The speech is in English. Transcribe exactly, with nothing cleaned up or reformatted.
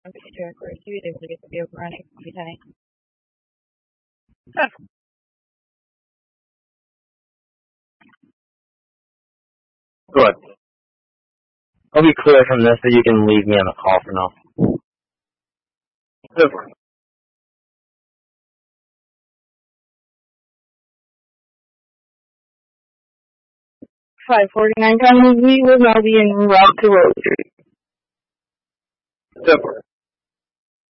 Okay, check. Where you able to get the vehicle running? Okay. Good. I'll be clear from this, so you can leave me on the call for now. Super. five forty-nine County, we will now be en route to Rose Street. Super.